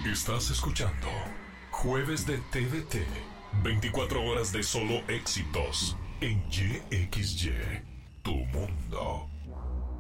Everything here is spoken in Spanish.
Estás escuchando Jueves de TVT. 24 horas de solo éxitos en YXY, tu mundo.